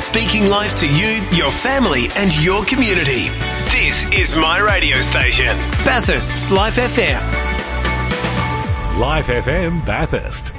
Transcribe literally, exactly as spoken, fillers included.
speaking life to you, your family and your community. This is my radio station, Bathurst's Life F M. Life F M Bathurst.